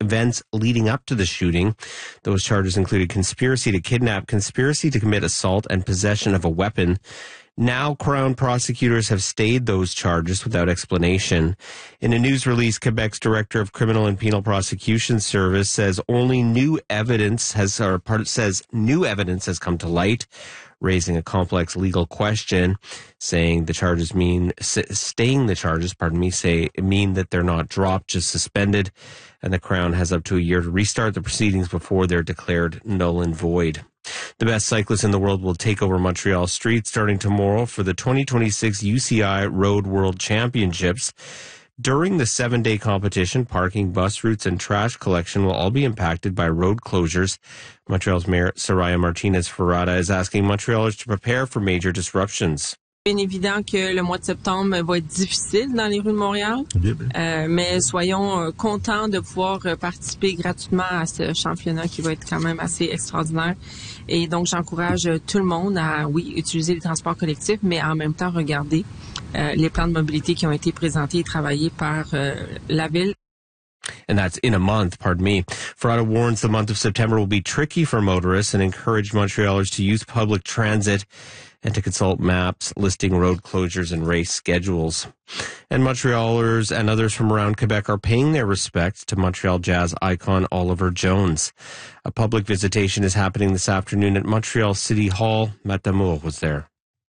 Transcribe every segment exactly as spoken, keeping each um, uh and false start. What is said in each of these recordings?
events leading up to the shooting. Those charges included conspiracy to kidnap, conspiracy to commit assault, and possession of a weapon. Now, Crown prosecutors have stayed those charges without explanation. In a news release, Quebec's Director of Criminal and Penal Prosecution Service says only new evidence has, or part says new evidence has come to light, raising a complex legal question, saying the charges mean, staying the charges, pardon me, say mean that they're not dropped, just suspended, and the Crown has up to a year to restart the proceedings before they're declared null and void. The best cyclists in the world will take over Montreal streets starting tomorrow for the twenty twenty-six U C I Road World Championships. During the seven-day competition, parking, bus routes, and trash collection will all be impacted by road closures. Montreal's Mayor Soraya Martinez-Ferrada is asking Montrealers to prepare for major disruptions. Bien évident que le mois de septembre va être difficile dans les rues de Montréal, euh, mais soyons euh, contents de pouvoir euh, participer gratuitement à ce championnat qui va être quand même assez extraordinaire. Et donc, j'encourage euh, tout le monde à, oui, utiliser les transports collectifs, mais en même temps regarder euh, les plans de mobilité qui ont été présentés et travaillés par euh, la ville. And that's in a month, pardon me. Ferrada warns the month of September will be tricky for motorists and encourage Montrealers to use public transit and to consult maps listing road closures and race schedules. And Montrealers and others from around Quebec are paying their respects to Montreal jazz icon Oliver Jones. A public visitation is happening this afternoon at Montreal City Hall. Matt Damour was there.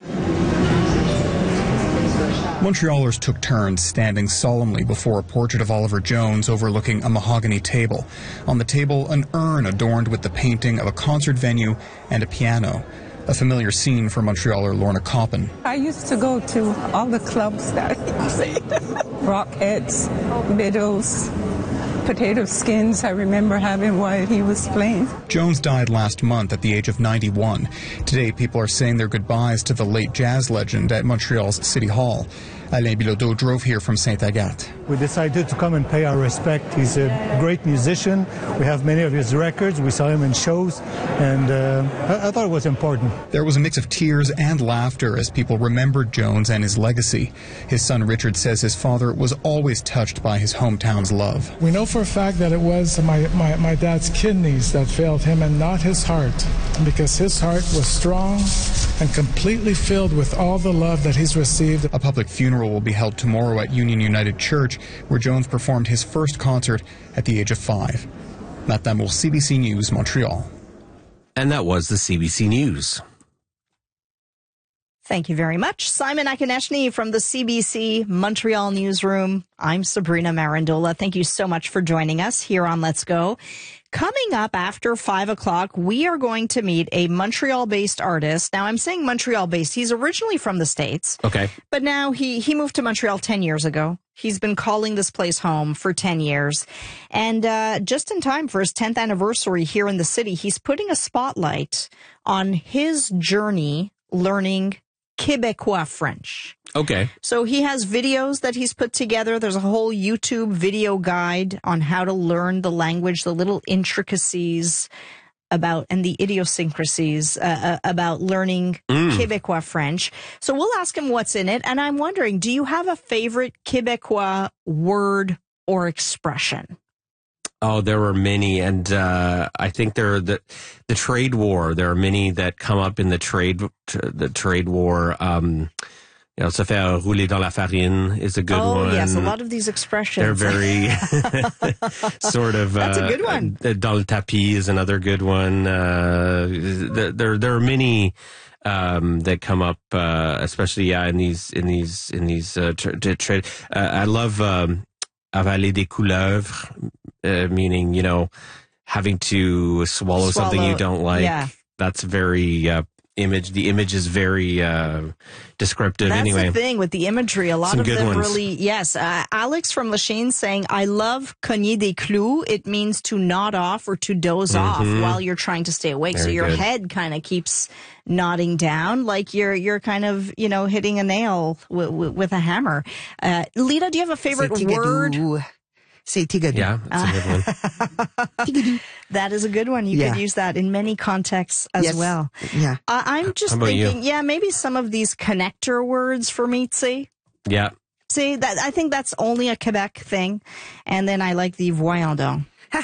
Montrealers took turns standing solemnly before a portrait of Oliver Jones overlooking a mahogany table. On the table, an urn adorned with the painting of a concert venue and a piano. A familiar scene for Montrealer Lorna Coppin. I used to go to all the clubs that he played. Rockheads, Meadows, Potato Skins, I remember having while he was playing. Jones died last month at the age of ninety-one. Today, people are saying their goodbyes to the late jazz legend at Montreal's City Hall. Alain Bilodeau drove here from Sainte-Agathe. We decided to come and pay our respect. He's a great musician. We have many of his records. We saw him in shows, and uh, I, I thought it was important. There was a mix of tears and laughter as people remembered Jones and his legacy. His son Richard says his father was always touched by his hometown's love. We know for a fact that it was my, my, my dad's kidneys that failed him and not his heart, because his heart was strong and completely filled with all the love that he's received. A public funeral will be held tomorrow at Union United Church, where Jones performed his first concert at the age of five. Matt Damour, C B C News, Montreal. And that was the C B C News. Thank you very much. Simon Akineshny from the C B C Montreal newsroom. I'm Sabrina Marandola. Thank you so much for joining us here on Let's Go. Coming up after five o'clock, we are going to meet a Montreal-based artist. Now, I'm saying Montreal-based. He's originally from the States. Okay. But now he, he moved to Montreal ten years ago. He's been calling this place home for ten years. And uh, just in time for his tenth anniversary here in the city, he's putting a spotlight on his journey learning Québécois French. Okay. So he has videos that he's put together. There's a whole YouTube video guide on how to learn the language, the little intricacies about and the idiosyncrasies uh, uh, about learning mm. Québécois French. So we'll ask him what's in it. And I'm wondering, do you have a favorite Québécois word or expression? Oh, there are many, and uh, I think there are the the trade war. There are many that come up in the trade the trade war. Um, you know, se faire rouler dans la farine is a good oh, one. Oh yes, a lot of these expressions. They're very sort of. That's uh, a good one. Uh, dans le tapis is another good one. Uh, there there are many. Um, that come up, uh, especially yeah, in these in these in these uh, trade. Tra- uh, I love um, avaler des couleuvres. Uh, meaning, you know, having to swallow, swallow something you don't like. Yeah. That's very uh, image. The image is very uh, descriptive. That's anyway, the thing with the imagery. A lot Some of good them ones. really, yes. Uh, Alex from Lachine saying, I love cogner des clous. It means to nod off or to doze mm-hmm. off while you're trying to stay awake. Very so your good. head kind of keeps nodding down like you're you're kind of, you know, hitting a nail w- w- with a hammer. Uh, Lita, do you have a favorite word? Say tigadou. Yeah, that's a good one. That is a good one. You yeah. could use that in many contexts as yes. well. Yeah. Uh, I'm just thinking, you? yeah, maybe some of these connector words for me, see? Yeah. See, that I think that's only a Quebec thing. And then I like the voyons donc.